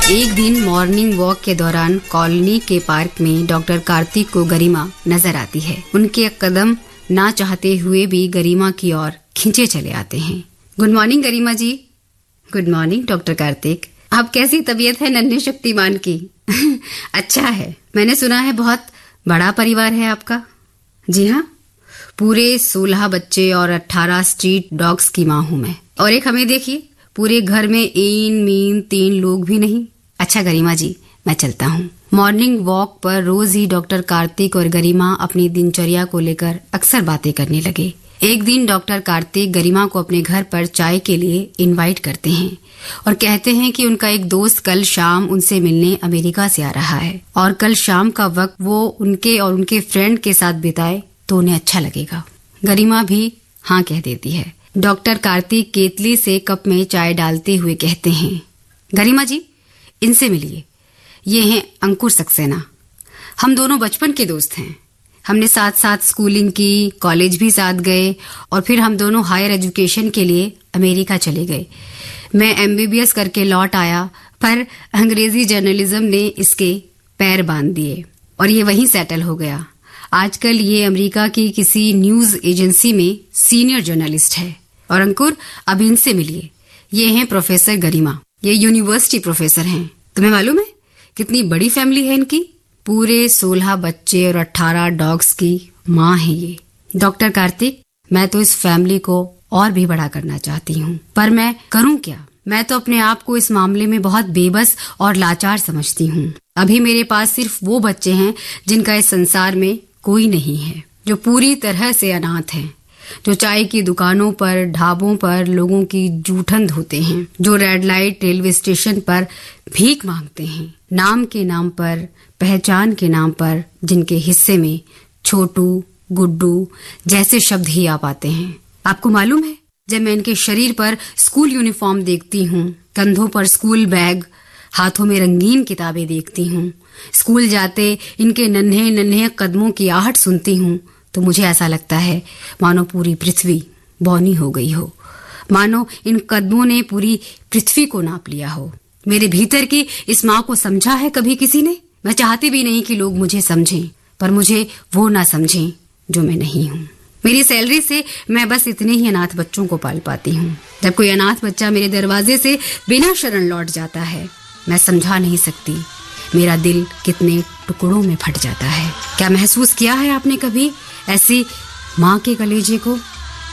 एक दिन morning walk के दौरान कॉलोनी के पार्क में डॉक्टर कार्तिक को गरिमा नजर आती है। उनके कदम ना चाहते हुए भी गरिमा की ओर खींचे चले आते हैं। गुड मॉर्निंग गरिमा जी। Good morning doctor Kartik. आप कैसी तबीयत है नन्हे शक्तिमान की? अच्छा है। मैंने सुना है बहुत बड़ा परिवार है आपका। जी हाँ, पूरे 16 बच्चे और 18 स्ट्रीट डॉग्स की माँ हूँ मैं। और एक हमें देखिए, पूरे घर में इन मीन 3 लोग भी नहीं। अच्छा गरिमा जी, मैं चलता हूँ। मॉर्निंग वॉक पर रोज ही डॉक्टर कार्तिक और गरिमा अपनी दिनचर्या को लेकर अक्सर बातें करने लगे। एक दिन डॉक्टर कार्तिक गरिमा को अपने घर पर चाय के लिए इनवाइट करते हैं और कहते हैं कि उनका एक दोस्त कल शाम उनसे मिलने अमेरिका से आ रहा है और कल शाम का वक्त वो उनके और उनके फ्रेंड के साथ बिताए तो उन्हें अच्छा लगेगा। गरिमा भी हाँ कह देती है। डॉक्टर कार्तिक केतली से कप में चाय डालते हुए कहते हैं, गरिमा जी इनसे मिलिए, ये हैं अंकुर सक्सेना। हम दोनों बचपन के दोस्त हैं। हमने साथ साथ स्कूलिंग की, कॉलेज भी साथ गए और फिर हम दोनों हायर एजुकेशन के लिए अमेरिका चले गए। मैं MBBS करके लौट आया, पर अंग्रेजी जर्नलिज्म ने इसके पैर बांध दिए और ये वहीं सेटल हो गया। आजकल ये अमेरिका की किसी न्यूज एजेंसी में सीनियर जर्नलिस्ट है। और अंकुर, अब इनसे मिलिए, ये हैं प्रोफेसर गरिमा। ये यूनिवर्सिटी प्रोफेसर हैं। तुम्हें मालूम है कितनी बड़ी फैमिली है इनकी? पूरे 16 बच्चे और 18 डॉग्स की माँ है ये। डॉक्टर कार्तिक, मैं तो इस फैमिली को और भी बड़ा करना चाहती हूँ, पर मैं करूँ क्या? मैं तो अपने आप को इस मामले में बहुत बेबस और लाचार समझती हूँ। अभी मेरे पास सिर्फ वो बच्चे हैं जिनका इस संसार में कोई नहीं है, जो पूरी तरह से अनाथ हैं, जो चाय की दुकानों पर, ढाबों पर लोगों की जूठन धोते हैं, जो रेड लाइट रेलवे स्टेशन पर भीख मांगते हैं, नाम के नाम पर, पहचान के नाम पर, जिनके हिस्से में छोटू, गुड्डू जैसे शब्द ही आ पाते हैं। आपको मालूम है, जब मैं इनके शरीर पर स्कूल यूनिफॉर्म देखती हूँ, कंधों पर स्कूल बैग, हाथों में रंगीन किताबें देखती हूँ, स्कूल जाते इनके नन्हे नन्हे कदमों की आहट सुनती हूँ, तो मुझे ऐसा लगता है मानो पूरी पृथ्वी बौनी हो गई हो, मानो इन कदमों ने पूरी पृथ्वी को नाप लिया हो। मेरे भीतर की इस माँ को समझा है कभी किसी ने? मैं चाहती भी नहीं कि लोग मुझे समझें, पर मुझे वो ना समझें जो मैं नहीं हूँ। मेरी सैलरी से मैं बस इतने ही अनाथ बच्चों को पाल पाती हूँ। जब कोई अनाथ बच्चा मेरे दरवाजे से बिना शरण लौट जाता है, मैं समझा नहीं सकती मेरा दिल कितने टुकड़ों में फट जाता है। क्या महसूस किया है आपने कभी ऐसी माँ के कलेजे को?